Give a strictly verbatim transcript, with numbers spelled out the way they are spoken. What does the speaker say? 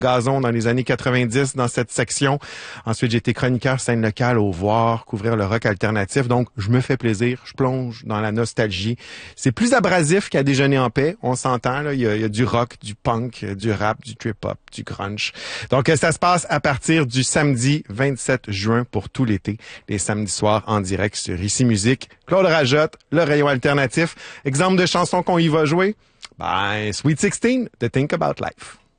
Gazon dans les années quatre-vingt-dix dans cette section. Ensuite, j'ai été chroniqueur scène locale au Voir, couvrir le rock alternatif. Donc, je me fais plaisir, je plonge dans la nostalgie. C'est plus abrasif qu'à déjeuner en paix, on s'entend. Là, il y a, il y a du rock, du punk, du rap, du trip-hop, du grunge. Donc, ça se passe à partir du samedi vingt-sept juin pour tout l'été. Les samedis soirs en direct sur Ici Musique. Claude Rajotte, le rayon alternatif. Exemple de chansons qu'on y va jouer? Ben, Sweet sixteen, The Think About Life.